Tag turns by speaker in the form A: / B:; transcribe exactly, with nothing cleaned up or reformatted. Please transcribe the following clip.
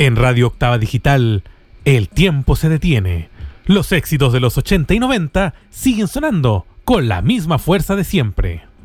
A: En Radio Octava Digital, el tiempo se detiene. Los éxitos de los ochenta y noventa siguen sonando con la misma fuerza de siempre.